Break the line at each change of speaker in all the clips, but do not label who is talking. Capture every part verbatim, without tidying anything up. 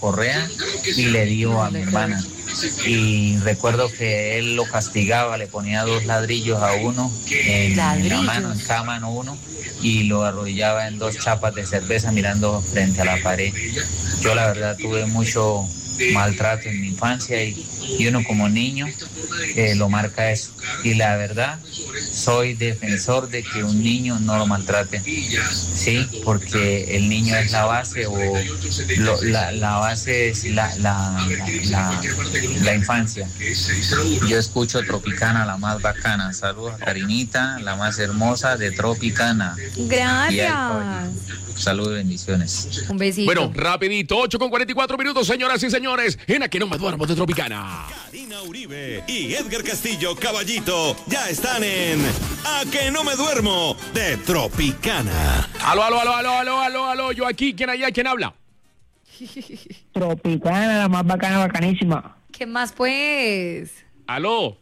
correa y le dio a mi hermana. Y recuerdo que él lo castigaba, le ponía dos ladrillos a uno en la mano, en cada mano uno, y lo arrodillaba en dos chapas de cerveza mirando frente a la pared. Yo la verdad tuve mucho maltrato en mi infancia y, y uno como niño eh, lo marca eso. Y la verdad, soy defensor de que un niño no lo maltrate, sí, porque el niño es la base o lo, la, la base es la, la, la, la, la infancia. Yo escucho Tropicana, la más bacana. Saludos a Karinita, la más hermosa de Tropicana.
Gracias.
Saludos y bendiciones.
Un besito.
Bueno, rapidito, ocho con cuarenta y cuatro minutos, señoras y señores, en A Que No Me Duermo de Tropicana.
Karina Uribe y Edgar Castillo Caballito ya están en A Que No Me Duermo de Tropicana.
Aló, aló, aló, aló, aló, aló, aló, yo aquí, ¿quién allá? ¿Quién habla?
Tropicana, la más bacana, bacanísima.
¿Qué más, pues?
Aló.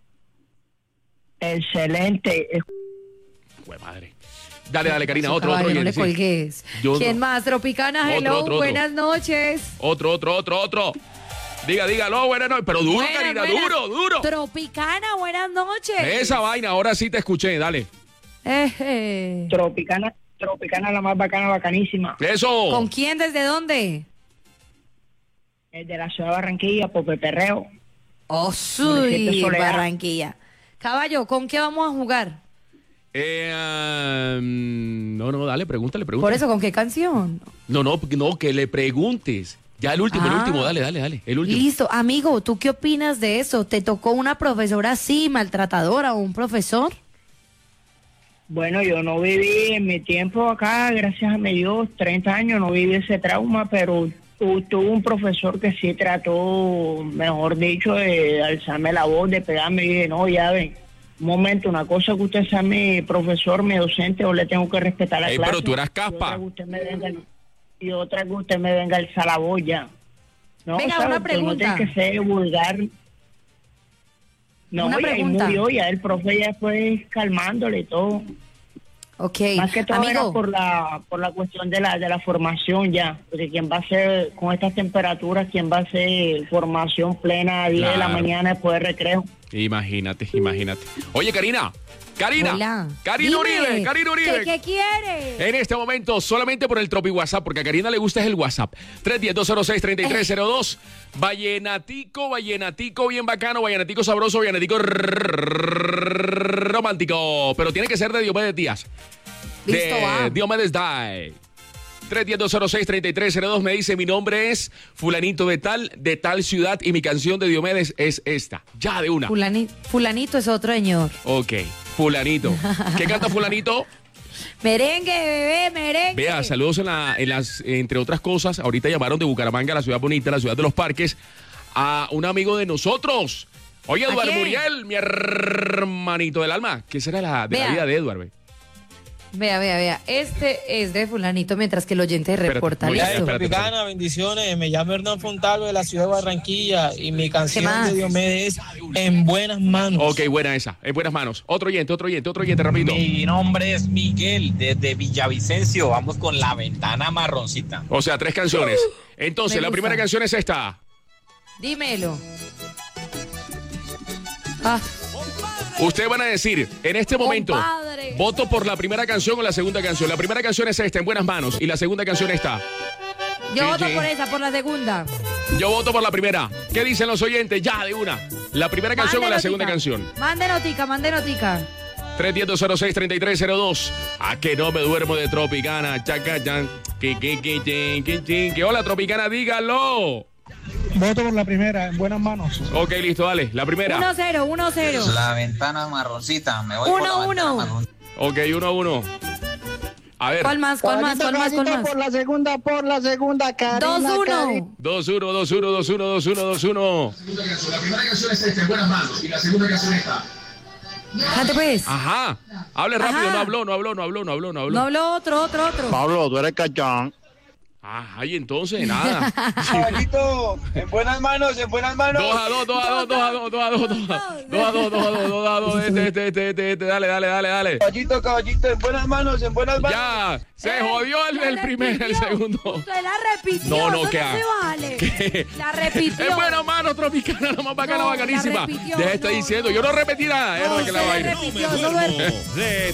Excelente.
Jue madre. Dale, dale, Karina, otro,
Caballo,
otro.
no le
sí.
colgues.
Yo
¿Quién
no.
más? Tropicana,
Otro,
hello,
otro, otro.
buenas noches.
Otro, otro, otro, otro. Diga, dígalo, buenas noches. Pero duro,
Buenas,
Karina,
buenas.
duro, duro.
Tropicana, buenas noches.
Esa vaina, ahora sí te escuché, dale.
Eje.
Tropicana, Tropicana, la más bacana, bacanísima.
Eso.
¿Con quién? ¿Desde dónde?
Es de la ciudad de Barranquilla, Pope Perreo.
Oh,
Municipio
sí,
Soledad.
Barranquilla. Caballo, ¿con qué vamos a jugar?
Eh, um, no, no, dale, pregúntale, pregúntale.
Por eso, ¿con qué canción?
No, no, no, que le preguntes. Ya el último, el
Ah.
último, dale, dale, dale. El último.
Listo, amigo, ¿tú qué opinas de eso? ¿Te tocó una profesora así, maltratadora o un profesor?
Bueno, yo no viví en mi tiempo acá, gracias a mi Dios, treinta años, no viví ese trauma, pero tu- tuve un profesor que sí trató, mejor dicho, de alzarme la voz, de pegarme y dije, no, ya ven, un momento, una cosa que usted sea mi profesor, mi docente, o le tengo que respetar la
Ey,
clase.
pero tú eras
y otra
caspa.
que usted me venga, y otra que usted me venga a alzar la voz ya. No,
Venga,
¿sabe?
una
Tú
pregunta.
No tiene que ser vulgar. No,
Una
y ahí
pregunta.
murió, ya el profe ya fue calmándole y todo.
Ok,
Más que todo era
amigo,
por la por la cuestión de la de la formación ya, porque quien va a hacer con estas temperaturas, quien va a hacer formación plena a diez de la
Claro.
mañana después de recreo.
Imagínate, imagínate. Oye, Karina, Karina,
hola.
Karina
Dime,
Uribe, Karina Uribe.
¿Qué, qué quiere?
En este momento, solamente por el Tropi WhatsApp, porque a Karina le gusta es el WhatsApp. tres uno cero, dos cero seis, tres tres cero dos. Vallenatico, vallenatico bien bacano, vallenatico sabroso, vallenatico romántico. Pero tiene que ser de Diomedes Díaz.
Listo,
De
va.
Diomedes Die. tres uno cero, dos cero seis, tres tres cero dos me dice, mi nombre es fulanito de tal, de tal ciudad, y mi canción de Diomedes es esta. Ya, de una.
Fulani- fulanito es otro señor.
Ok, fulanito. ¿Qué canta fulanito?
Merengue, bebé, merengue.
Vea, saludos en, la, en las, entre otras cosas, ahorita llamaron de Bucaramanga, la ciudad bonita, la ciudad de los parques, a un amigo de nosotros. Oye,
¿A
Eduardo
quién?
Muriel, mi hermanito del alma. ¿Qué será la, de la
Vea.
vida de Eduardo?
Vea, vea, vea. Este es de fulanito, mientras que el oyente
Espérate,
reporta.
muy bien,
Listo.
espérate.
Tropicana, bendiciones. Me llamo Hernán Fontalvo de la ciudad de Barranquilla y mi canción
más?
de Diomedes es En Buenas Manos.
Ok, buena esa, en buenas manos. Otro oyente, otro oyente, otro oyente, rapidito.
Mi nombre es Miguel, desde Villavicencio. Vamos con La Ventana Marroncita.
O sea, tres canciones. Entonces,
Me
la
gusta.
primera canción es esta.
Dímelo. Ah,
Ustedes van a decir, en este momento,
Compadre.
voto por la primera canción o la segunda canción. La primera canción es esta, En buenas manos, y la segunda canción está.
yo
Sí,
voto
sí.
por esa, por la segunda.
Yo voto por la primera. ¿Qué dicen los oyentes? Ya, de una. ¿La primera canción
Mande
o la
notica.
segunda canción?
Mande notica, mande notica.
tres uno cero, dos cero seis, tres tres cero dos. A que no me duermo de Tropicana. Chaca, chan. Que, que, que, que, que, que, que. Hola, Tropicana, dígalo.
Voto por la primera, En Buenas Manos.
Ok, listo, dale. La primera.
uno cero, uno cero.
La ventana marroncita, me voy por
Uno,
la ventana
uno.
marroncita.
Ok, uno a uno. A ver.
¿Cuál más? ¿Cuál más? ¿Cuál más? ¿Cuál más?
Por la segunda, por la segunda, Karina.
Dos,
Karina.
uno.
dos uno, dos uno, dos uno, dos uno, dos uno.
La primera canción es esta, En Buenas Manos, y la segunda canción está.
Cállate pues.
Ajá. Hable rápido,
Ajá.
no habló, no habló, no habló, no habló, no habló.
No habló otro, otro, otro.
Pablo, tú eres cachán.
Ay, entonces, nada.
Caballito, en buenas manos, en buenas manos.
Dos a dos, dos a dos, dos a dos, dos a dos, dos a dos, dos a dos, dos a dos, dos a dos, este, este, este, este, este, dale, dale, dale, dale.
Caballito, caballito, en buenas manos, en buenas manos.
Ya, se jodió el, el primer, el segundo.
Usted la repitió.
No, no,
eso
¿qué
no
hago?
se vale.
¿Qué?
La repitió.
Es buena mano, Tropicana, la más bacana,
No,
bacanísima.
la repitió,
Deja de estar
no,
diciendo,
no.
yo no repetí nada.
No,
es que la
se le
vaina.
repitió,
No me
solo
duermo
el-
de